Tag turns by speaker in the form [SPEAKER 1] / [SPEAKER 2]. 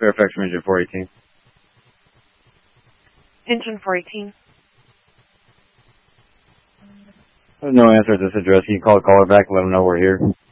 [SPEAKER 1] Fairfax from engine 418.
[SPEAKER 2] Engine 418.
[SPEAKER 1] There's no answer at this address. You can call the caller back and let them know we're here.